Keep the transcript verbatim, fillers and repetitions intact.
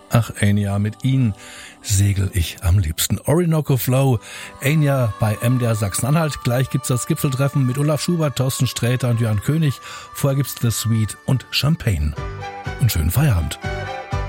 Ach, Enya, mit Ihnen segel ich am liebsten. Orinoco Flow, Enya bei M D R Sachsen-Anhalt. Gleich gibt's das Gipfeltreffen mit Olaf Schubert, Thorsten Sträter und Jörn König. Vorher gibt's The Sweet und Champagne. Und schönen Feierabend.